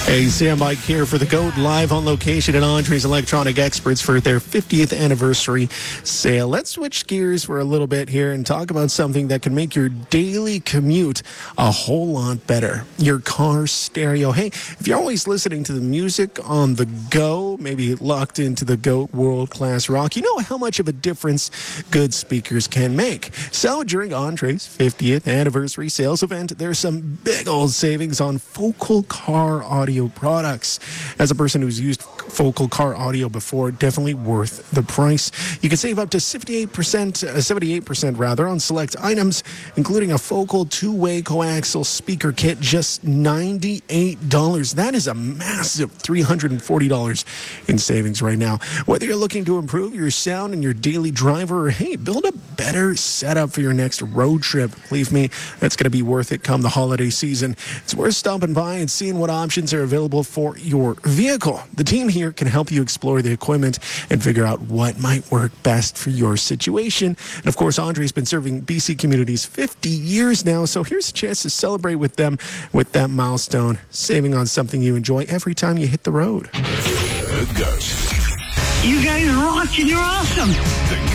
Hey, Sam Mike here for the GOAT, live on location at Andre's Electronic Experts for their 50th anniversary sale. Let's switch gears for a little bit here and talk about something that can make your daily commute a whole lot better. Your car stereo. Hey, if you're always listening to the music on the go, maybe locked into the GOAT world-class rock, you know how much of a difference good speakers can make. So during Andre's 50th anniversary sales event, there's some big old savings on Focal Car Audio products. As a person who's used Focal Car Audio before, definitely worth the price. You can save up to 78% rather on select items, including a Focal two-way coaxial speaker kit, just $98. That is a massive $340 in savings right now. Whether you're looking to improve your sound in your daily driver or, hey, build a better setup for your next road trip, believe me, that's going to be worth it come the holiday season. It's worth stopping by and seeing what options are available for your vehicle. The team here can help you explore the equipment and figure out what might work best for your situation. And of course, Andre's been serving BC communities 50 years now, so here's a chance to celebrate with them with that milestone, saving on something you enjoy every time you hit the road. The GOAT. You guys rock and you're awesome. The